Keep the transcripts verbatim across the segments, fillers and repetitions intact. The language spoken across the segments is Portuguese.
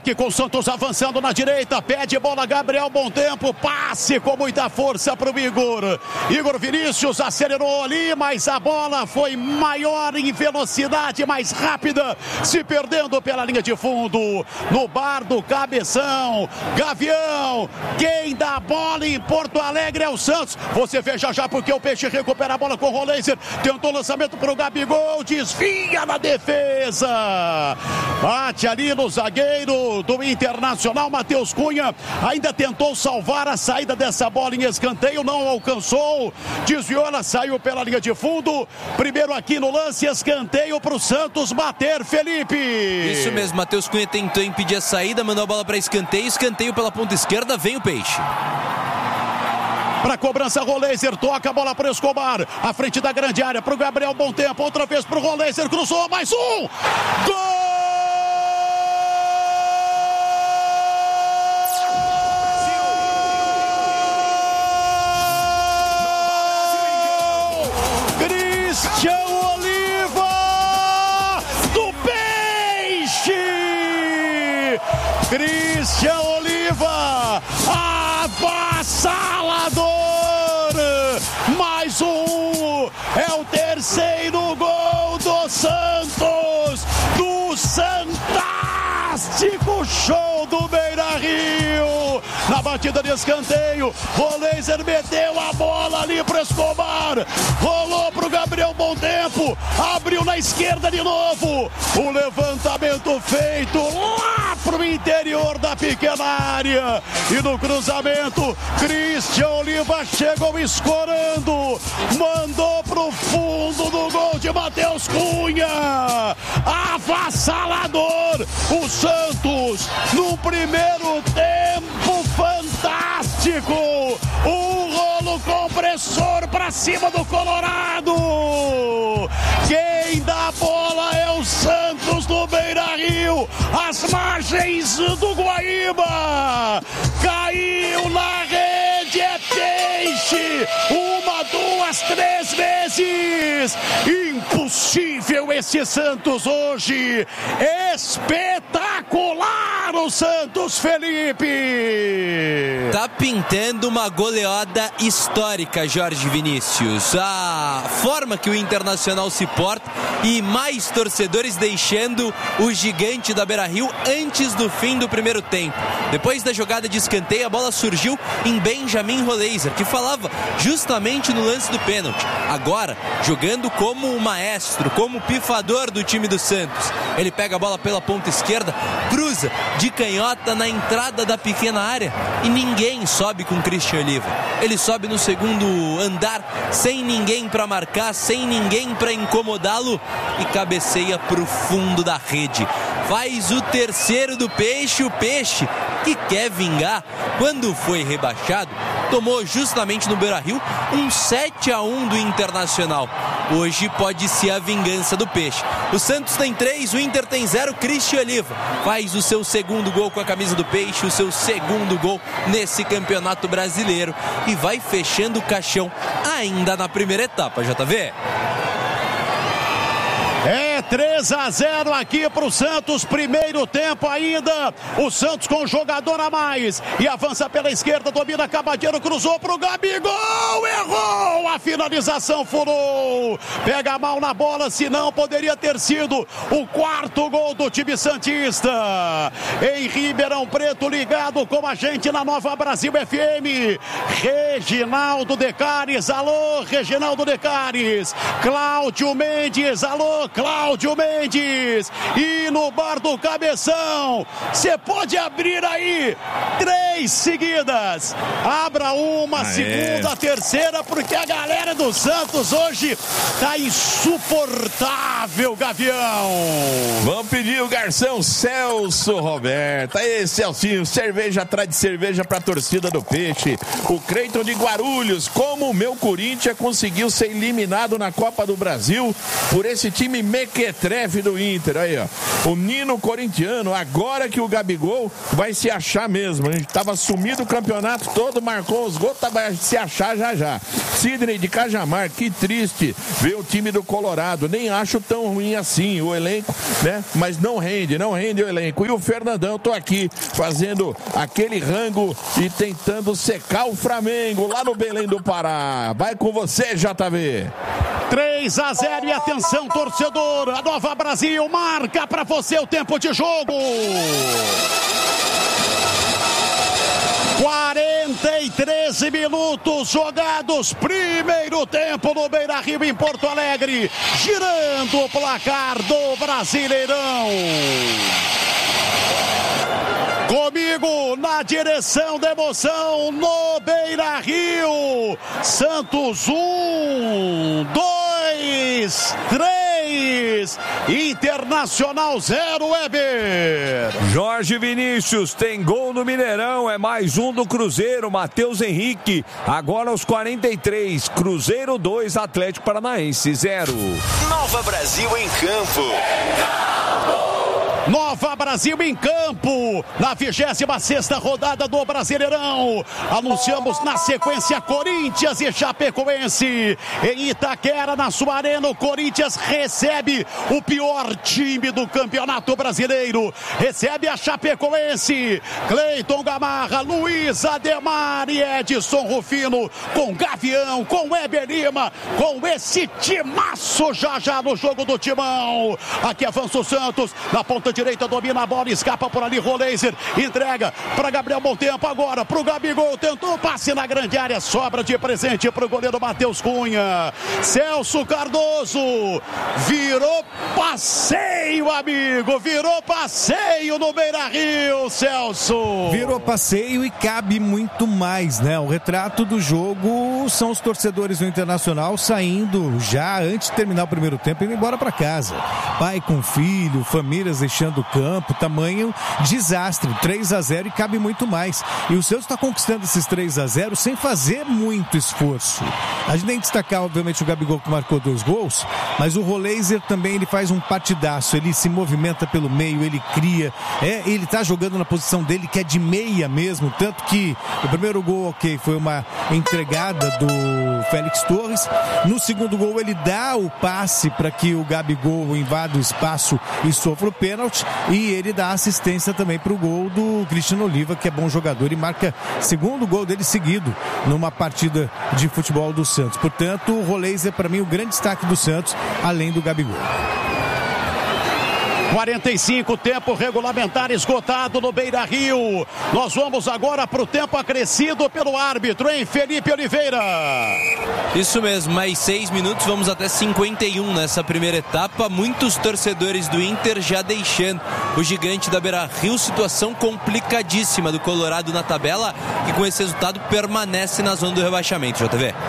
Ataque com o Santos avançando na direita. Pede bola Gabriel, bom tempo. Passe com muita força para o Igor. Igor Vinícius acelerou ali, mas a bola foi maior em velocidade, mais rápida, se perdendo pela linha de fundo. No bar do Cabeção. Gavião, quem dá a bola em Porto Alegre é o Santos. Você veja já porque o Peixe recupera a bola com o Roleiser. Tentou lançamento para o Gabigol, desvia na defesa. Bate ali no zagueiro do Internacional, Matheus Cunha. Ainda tentou salvar a saída dessa bola em escanteio, não alcançou. Desviou, ela saiu pela linha de fundo. Primeiro aqui no lance, escanteio para o Santos bater, Felipe. Isso mesmo, Matheus Cunha tentou impedir a saída, mandou a bola para escanteio. Escanteio pela ponta esquerda, vem o Peixe. Para cobrança, Roleiser toca a bola para Escobar, à frente da grande área, para o Gabriel, bom tempo, outra vez para o Roleiser, cruzou, mais um, gol! Christian Oliva do Peixe! Christian Oliva, avassalador! Mais um, é o terceiro gol do Santos, do fantástico show do Beira-Rio. Na batida de escanteio, Roleiser meteu a bola ali para Escobar, rolou para o Gabriel, bom tempo, abriu na esquerda de novo, o levantamento feito lá para o interior da pequena área, e no cruzamento, Christian Oliva chegou escorando, mandou para o fundo do gol de Matheus Cunha, avassalador, o Santos no primeiro tempo fantástico, um rolo compressor para cima do Colorado, quem dá a bola é o Santos do Beira-Rio, as margens do Guaíba, caiu na rede, é Peixe, uma, duas, três vezes, impossível esse Santos hoje, espetacular o Santos, Felipe. Tá pintando uma goleada histórica, Jorge Vinícius, a forma que o Internacional se porta e mais torcedores deixando o gigante da Beira-Rio antes do fim do primeiro tempo. Depois da jogada de escanteio, a bola surgiu em Benjamin Roleiser, que falava justamente no lance do pênalti. Agora, jogando como o maestro, como o pifador do time do Santos. Ele pega a bola pela ponta esquerda, cruza de canhota na entrada da pequena área e ninguém sobe com Christian Oliva. Ele sobe no segundo andar, sem ninguém para marcar, sem ninguém para incomodá-lo e cabeceia para o fundo da rede. Faz o terceiro do Peixe, o Peixe que quer vingar. Quando foi rebaixado, tomou justamente no Beira-Rio um sete a um do Internacional. Hoje pode ser a vingança do Peixe. O Santos tem três, o Inter tem zero. Christian Oliva faz o seu segundo gol com a camisa do Peixe, o seu segundo gol nesse Campeonato Brasileiro e vai fechando o caixão ainda na primeira etapa, J V. É três a zero aqui para o Santos, primeiro tempo ainda, o Santos com um jogador a mais e avança pela esquerda, domina Cabadeiro, cruzou para o Gabigol, errou, a finalização furou, pega mal na bola, senão poderia ter sido o quarto gol do time santista. Em Ribeirão Preto, ligado com a gente na Nova Brasil F M, Reginaldo Decares, alô Reginaldo Decares, Cláudio Mendes, alô Cláudio Mendes, e no bar do Cabeção, você pode abrir aí três seguidas, abra uma, ah, segunda, é. terceira, porque a galera do Santos hoje tá insuportável, Gavião. Vamos pedir o garçom Celso Roberto, aí Celcinho, cerveja atrás de cerveja pra torcida do Peixe. O Creiton de Guarulhos, como o meu Corinthians conseguiu ser eliminado na Copa do Brasil por esse time mequetrefe chefe do Inter, aí ó, o Nino corintiano, agora que o Gabigol vai se achar mesmo, a gente tava sumido o campeonato todo, marcou os gols, vai se achar já já. Sidney de Cajamar, que triste ver o time do Colorado, nem acho tão ruim assim o elenco, né, mas não rende, não rende o elenco. E o Fernandão, tô aqui fazendo aquele rango e tentando secar o Flamengo lá no Belém do Pará. Vai com você, J V. três a zero e atenção, torcedor, a Nova Brasil marca pra você o tempo de jogo. quarenta e três minutos jogados, primeiro tempo no Beira-Rio em Porto Alegre, girando o placar do Brasileirão. Comigo na direção da emoção no Beira-Rio, Santos um, dois, três, Internacional zero, Weber. Jorge Vinícius tem gol no Mineirão, é mais um do Cruzeiro, Matheus Henrique, agora aos quarenta e três, Cruzeiro dois, Atlético Paranaense zero. Nova Brasil em campo. Nova Brasil em campo, na vigésima sexta rodada do Brasileirão. Anunciamos na sequência Corinthians e Chapecoense. Em Itaquera, na sua arena, o Corinthians recebe o pior time do Campeonato Brasileiro. Recebe a Chapecoense. Cleiton Gamarra, Luiz Ademar e Edson Rufino, com Gavião, com Weber Lima, com esse timaço já já no jogo do Timão. Aqui avança o Santos, na ponta direita domina a bola, escapa por ali, Roleiser, entrega para Gabriel Montempo, agora para o Gabigol, tentou passe na grande área, sobra de presente para o goleiro Matheus Cunha. Celso Cardoso, virou passeio, amigo, virou passeio no Beira-Rio, Celso. Virou passeio e cabe muito mais, né? O retrato do jogo são os torcedores do Internacional saindo já antes de terminar o primeiro tempo, indo embora para casa. Pai com filho, famílias deixando o campo, tamanho desastre, três a zero e cabe muito mais. E o Santos está conquistando esses três a zero sem fazer muito esforço. A gente tem que destacar, obviamente, o Gabigol que marcou dois gols, mas o Roleiser também, ele faz um partidaço, ele se movimenta pelo meio, ele cria, é, ele tá jogando na posição dele que é de meia mesmo, tanto que o primeiro gol, ok, foi uma entregada do Félix Torres, no segundo gol ele dá o passe para que o Gabigol invada o espaço e sofra o pênalti, e ele dá assistência também para o gol do Cristiano Oliva, que é bom jogador e marca segundo gol dele seguido numa partida de futebol do Santos. Portanto, o Roleiser, para mim, o grande destaque do Santos, além do Gabigol. quarenta e cinco, tempo regulamentar esgotado no Beira-Rio. Nós vamos agora para o tempo acrescido pelo árbitro, hein, Felipe Oliveira? Isso mesmo, mais seis minutos, vamos até cinquenta e um nessa primeira etapa. Muitos torcedores do Inter já deixando o gigante da Beira-Rio. Situação complicadíssima do Colorado na tabela, que com esse resultado permanece na zona do rebaixamento, J V.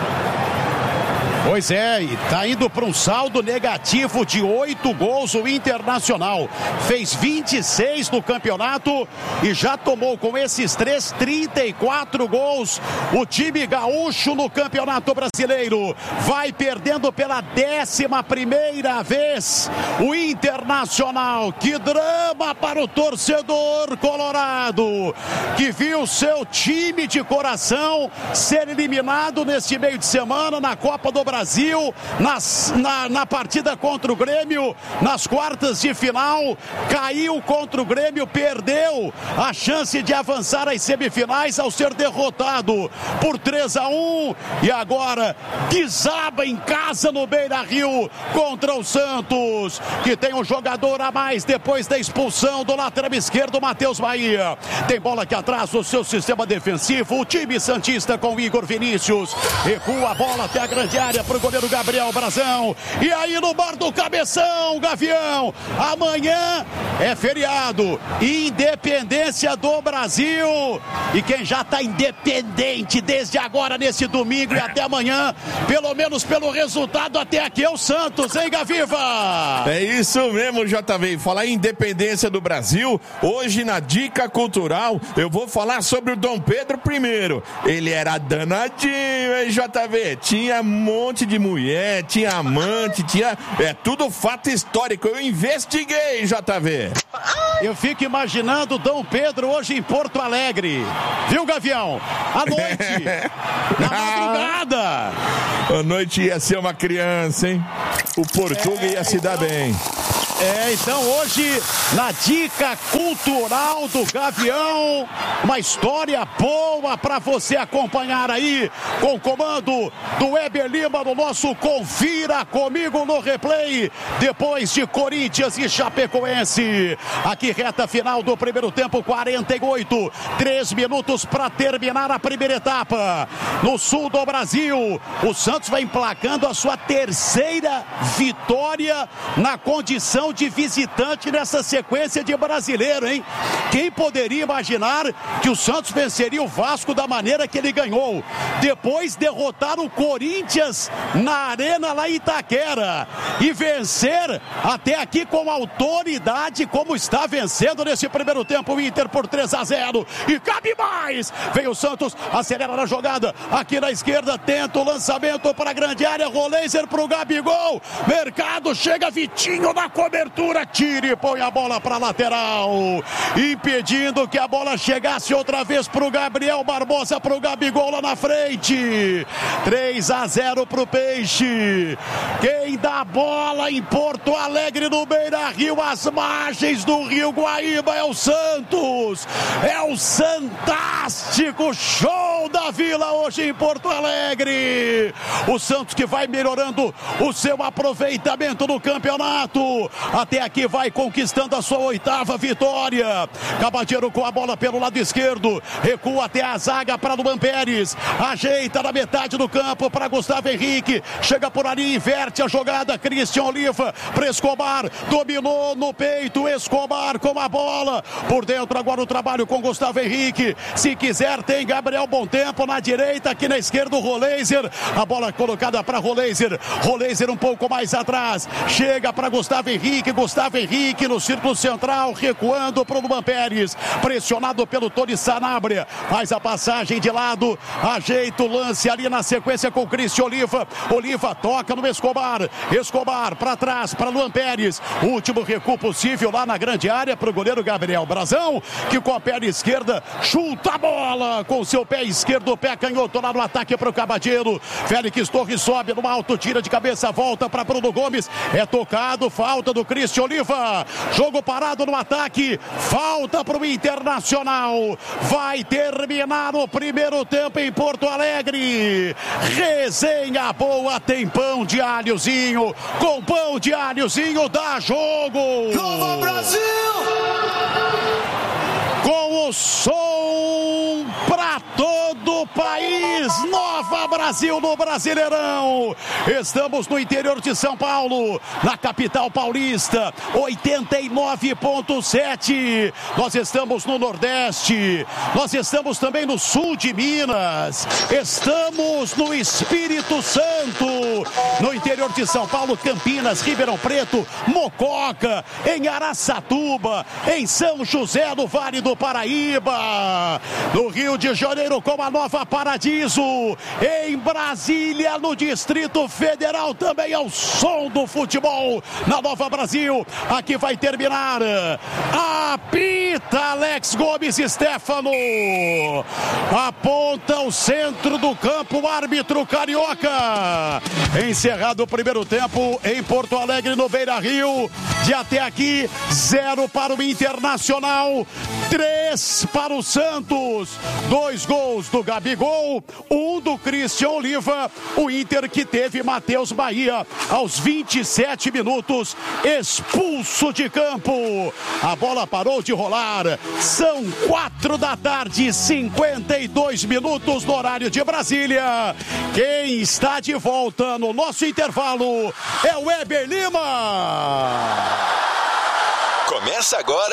Pois é, e tá indo para um saldo negativo de oito gols o Internacional. Fez vinte e seis no campeonato e já tomou com esses três, trinta e quatro gols. O time gaúcho no Campeonato Brasileiro vai perdendo pela décima primeira vez. O Internacional, que drama para o torcedor colorado, que viu seu time de coração ser eliminado neste meio de semana na Copa do Brasil. Brasil nas, na, na partida contra o Grêmio, nas quartas de final, caiu contra o Grêmio, perdeu a chance de avançar às semifinais ao ser derrotado por três a um, e agora desaba em casa no Beira-Rio contra o Santos, que tem um jogador a mais depois da expulsão do lateral esquerdo, Matheus Bahia. Tem bola aqui atrás no seu sistema defensivo, o time santista com Igor Vinícius, recua a bola até a grande área para o goleiro Gabriel Brazão, e aí no bar do Cabeção, Gavião, amanhã é feriado, Independência do Brasil, e quem já está independente desde agora nesse domingo e até amanhã, pelo menos pelo resultado até aqui, é o Santos, hein, Gaviva? É isso mesmo, J V. Falar em independência do Brasil, hoje na Dica Cultural eu vou falar sobre o Dom Pedro I. Ele era danadinho, hein, J V? Tinha um monte monte de mulher, tinha amante, tinha... É tudo fato histórico. Eu investiguei, J V. Eu fico imaginando Dom Pedro hoje em Porto Alegre. Viu, Gavião? À noite. Na madrugada. À noite ia ser uma criança, hein? O Portuga ia se dar bem. É, então hoje, na dica cultural do Gavião, uma história boa para você acompanhar aí, com o comando do Weber Lima no nosso Confira Comigo no Replay, depois de Corinthians e Chapecoense. Aqui, reta final do primeiro tempo, quarenta e oito, três minutos para terminar a primeira etapa. No sul do Brasil, o Santos vai emplacando a sua terceira vitória na condição de visitante nessa sequência de brasileiro, hein? Quem poderia imaginar que o Santos venceria o Vasco da maneira que ele ganhou? Depois derrotar o Corinthians na Arena lá em Itaquera e vencer até aqui com autoridade, como está vencendo nesse primeiro tempo o Inter por três a zero. E cabe mais! Vem o Santos, acelera na jogada, aqui na esquerda, tenta o lançamento para a grande área, Roleiser para o Gabigol, Mercado, chega Vitinho na cobertura, tira e põe a bola para a lateral, impedindo que a bola chegasse outra vez para o Gabriel Barbosa, para o Gabigol lá na frente. três a zero para o Peixe. Quem dá bola em Porto Alegre, no Beira-Rio, às margens do Rio Guaíba, é o Santos. É o Santástico Show da Vila hoje em Porto Alegre. O Santos que vai melhorando o seu aproveitamento no campeonato. Até aqui vai conquistando a sua oitava vitória. Cabadeiro com a bola pelo lado esquerdo, recua até a zaga para Luan Pérez, ajeita na metade do campo para Gustavo Henrique, chega por ali, inverte a jogada, Christian Oliva para Escobar, dominou no peito, Escobar com a bola, por dentro agora o trabalho com Gustavo Henrique, se quiser tem Gabriel Bontempo na direita, aqui na esquerda o Roleiser, a bola colocada para Roleiser, Roleiser um pouco mais atrás, chega para Gustavo Henrique, Gustavo Henrique no círculo central, recuando para o Luan Pérez, pressionado pelo Tony Sanabria, faz a passagem de lado, ajeita o lance ali na sequência com o Cristian Oliva, Oliva toca no Escobar, Escobar para trás, para Luan Pérez, último recuo possível lá na grande área para o goleiro Gabriel Brazão, que com a perna esquerda chuta a bola com o seu pé esquerdo, pé canhoto lá no ataque para o Cabadeiro, Félix Torres sobe no alto, tira de cabeça, volta para Bruno Gomes, é tocado, falta do Cristian Oliva, jogo parado no ataque, falta para o Internacional, vai terminar o primeiro tempo em Porto Alegre. Resenha boa, tem pão de alhozinho, com pão de alhozinho dá jogo. Nova Brasil! Com o som para todo o país, Nova Brasil no Brasileirão. Estamos no interior de São Paulo, na capital paulista, oitenta e nove ponto sete. Nós estamos no Nordeste, nós estamos também no sul de Minas, estamos no Espírito Santo, no interior de São Paulo, Campinas, Ribeirão Preto, Mococa, em Araçatuba, em São José do Vale do Paraíba, no Rio de Janeiro com a Nova Paradiso, em Brasília, no Distrito Federal, também é o som do futebol na Nova Brasil. Aqui vai terminar, apita Alex Gomes Stefano, aponta o centro do campo, o árbitro carioca. Encerrado o primeiro tempo em Porto Alegre, no Beira-Rio, de até aqui, zero para o Internacional, três para o Santos, dois gols do Gabigol, um do Christian Oliva, o Inter que teve Matheus Bahia aos vinte e sete minutos, expulso de campo, a bola parou de rolar, são quatro da tarde, cinquenta e dois minutos no horário de Brasília. Quem está de volta no nosso intervalo é o Weber Lima. Começa agora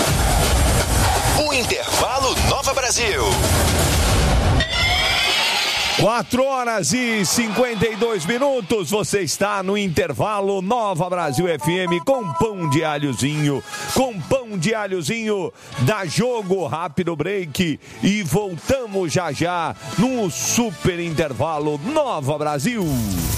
o Intervalo Nova Brasil. quatro horas e cinquenta e dois minutos, você está no Intervalo Nova Brasil F M com pão de alhozinho, com pão de alhozinho, dá jogo, rápido break e voltamos já já no Super Intervalo Nova Brasil.